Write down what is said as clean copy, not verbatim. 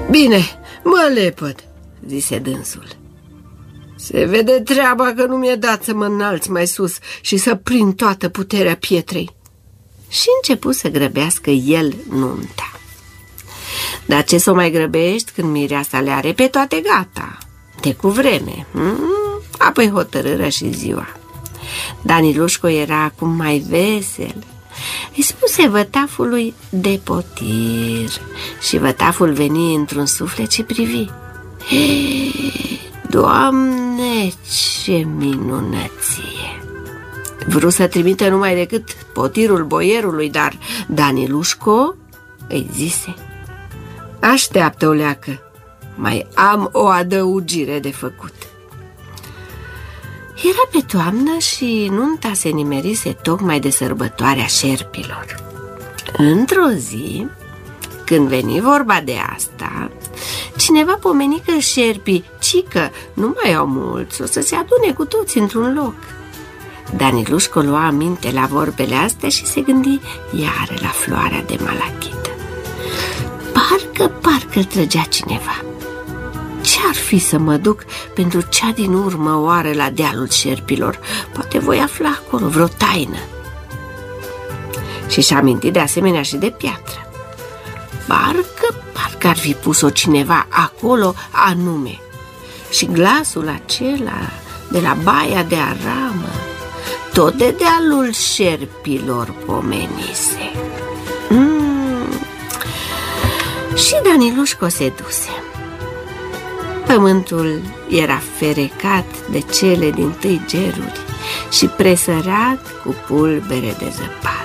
Bine, mă lepăd, zise dânsul. Se vede treaba că nu mi-e dat să mă înalți mai sus și să prind toată puterea pietrei. Și începu să grăbească el nunta. Dar ce să o mai grăbești când mireasa le are pe toate gata, de cu vreme. Apoi hotărârea și ziua. Danilușco era acum mai vesel. Îi spuse vătafului de potir și vătaful veni într-un suflet și privi. Doamne, ce minunăție! Vreau să trimite numai decât potirul boierului, dar Danilușco îi zise: așteaptă o leacă, mai am o adăugire de făcut. Era pe toamnă și nunta se nimerise tocmai de sărbătoarea șerpilor. Într-o zi, când veni vorba de asta, cineva pomeni că șerpii, cică, nu mai au mulți, o să se adune cu toți într-un loc. Danilușco lua aminte la vorbele astea și se gândi iară la floarea de malachită. Parcă îl trăgea cineva. Ce-ar fi să mă duc pentru cea din urmă oară la dealul șerpilor? Poate voi afla acolo vreo taină. Și-și aminti de asemenea și de piatră. Parcă ar fi pus-o cineva acolo anume. Și glasul acela de la baia de aramă tot de dealul șerpilor pomenise. Și Danilușco se duse. Pământul era ferecat de cele dintâi geruri și presărat cu pulbere de zăpadă.